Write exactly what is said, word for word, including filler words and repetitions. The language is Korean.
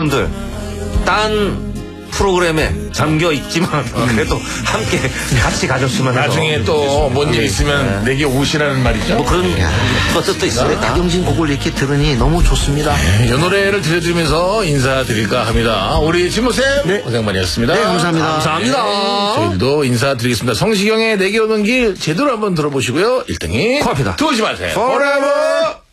사람들 딴 프로그램에 잠겨 있지만 그래도 함께 같이 가졌으면 해서. 나중에 또 뭔 일 있으면 내게 오시라는 말이죠. 뭐 그런 것도 있습니다. 박영진 곡을 이렇게 들으니 너무 좋습니다. 이 노래를 들려드리면서 인사드릴까 합니다. 우리 진모쌤 네. 고생 많이 했습니다. 네, 감사합니다. 감사합니다. 네, 저희도 인사드리겠습니다. 성시경의 내게 오는 길 제대로 한번 들어보시고요. 일 등이 코앞이다. 두지 마세요. Forever.